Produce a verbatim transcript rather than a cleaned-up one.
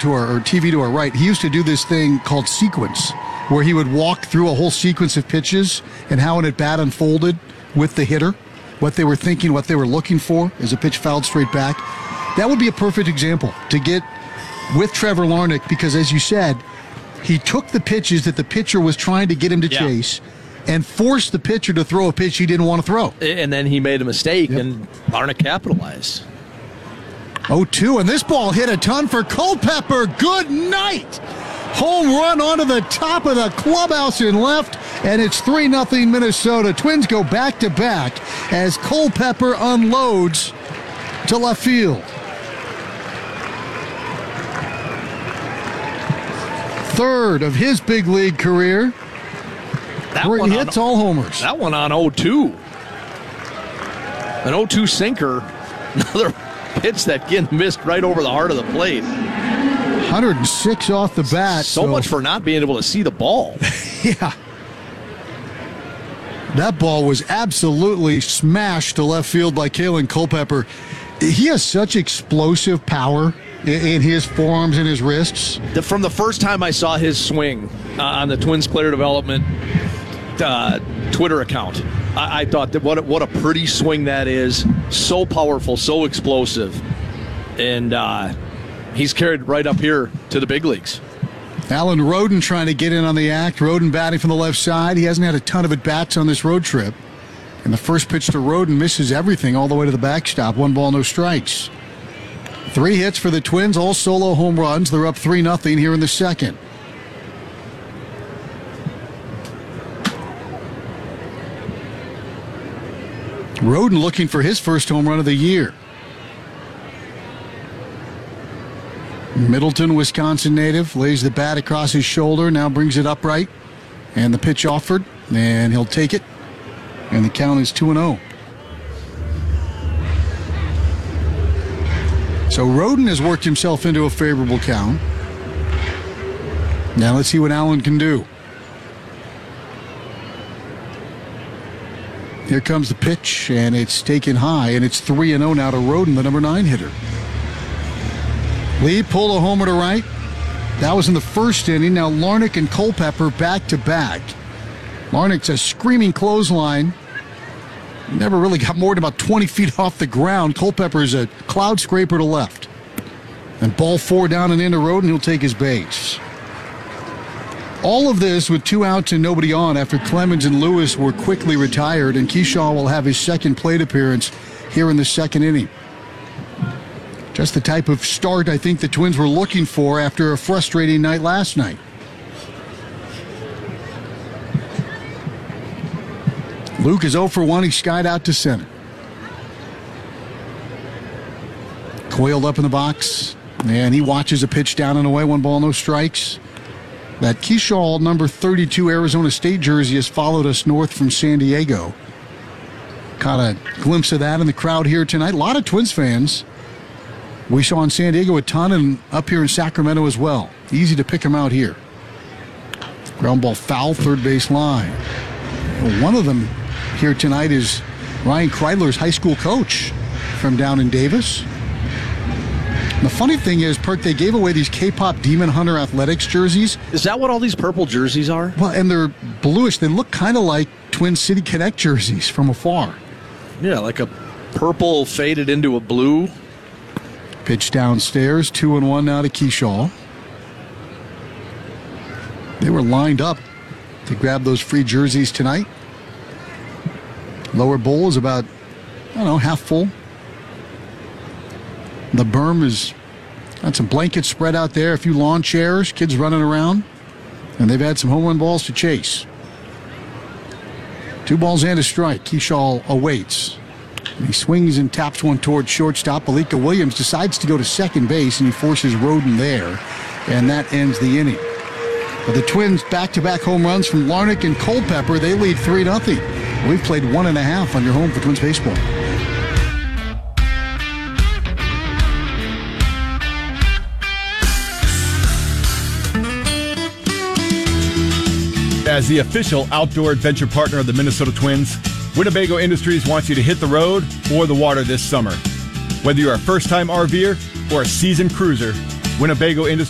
to our or T V to our right, he used to do this thing called sequence, where he would walk through a whole sequence of pitches and how an at-bat unfolded with the hitter, what they were thinking, what they were looking for as a pitch fouled straight back. That would be a perfect example to get with Trevor Larnach, because as you said, he took the pitches that the pitcher was trying to get him to yeah. chase and forced the pitcher to throw a pitch he didn't want to throw. And then he made a mistake, yep. and Larnach capitalized. oh two, and this ball hit a ton for Culpepper. Good night! Home run onto the top of the clubhouse in left, and it's three nothing Minnesota. Twins go back-to-back as Culpepper unloads to left field. Third of his big league career. That Three one hits, on, all homers. That one on oh two. An oh two sinker. Another pitch that getting missed right over the heart of the plate. one oh six off the bat. So, so much for not being able to see the ball. Yeah. That ball was absolutely smashed to left field by Kalen Culpepper. He has such explosive power in his forearms and his wrists. The, from the first time I saw his swing uh, on the Twins player development uh, Twitter account, I, I thought that what a, what a pretty swing that is. So powerful, so explosive. And uh, he's carried right up here to the big leagues. Alan Roden trying to get in on the act. Roden batting from the left side. He hasn't had a ton of at-bats on this road trip. And the first pitch to Roden misses everything all the way to the backstop. One ball, no strikes. Three hits for the Twins, all solo home runs. They're up three nothing here in the second. Roden looking for his first home run of the year. Middleton, Wisconsin native, lays the bat across his shoulder, now brings it upright. And the pitch offered, and he'll take it. And the count is two and oh. So Roden has worked himself into a favorable count. Now let's see what Allen can do. Here comes the pitch, and it's taken high, and it's three and oh now to Roden, the number nine hitter. Lee pulled a homer to right. That was in the first inning. Now Larnach and Culpepper back to back. Larnach's a screaming clothesline. Never really got more than about twenty feet off the ground. Culpepper's a cloud scraper to left. And ball four down and into Roden, he'll take his base. All of this with two outs and nobody on after Clemens and Lewis were quickly retired, and Keyshaw will have his second plate appearance here in the second inning. Just the type of start I think the Twins were looking for after a frustrating night last night. Luke is oh for one. He skied out to center. Coiled up in the box, and he watches a pitch down and away. One ball, no strikes. That Keyshaw number thirty-two Arizona State jersey has followed us north from San Diego. Caught a glimpse of that in the crowd here tonight. A lot of Twins fans. We saw in San Diego a ton, and up here in Sacramento as well. Easy to pick him out here. Ground ball foul, third base line. Well, one of them here tonight is Ryan Kreidler's high school coach from down in Davis. The funny thing is, Perk, they gave away these K-pop Demon Hunter Athletics jerseys. Is that what all these purple jerseys are? Well, and they're bluish. They look kind of like Twin City Connect jerseys from afar. Yeah, like a purple faded into a blue. Pitch downstairs, two and one now to Keyshaw. They were lined up to grab those free jerseys tonight. Lower bowl is about, I don't know, half full. The berm is got some blankets spread out there, a few lawn chairs, kids running around, and they've had some home run balls to chase. Two balls and a strike. Keyshaw awaits. He swings and taps one towards shortstop. Alika Williams decides to go to second base, and he forces Roden there, and that ends the inning. But the Twins back-to-back home runs from Larnach and Culpepper. They lead three nothing. We've played one and a half on your home for Twins baseball. As the official outdoor adventure partner of the Minnesota Twins, Winnebago Industries wants you to hit the road or the water this summer. Whether you're a first-time RVer or a seasoned cruiser, Winnebago Industries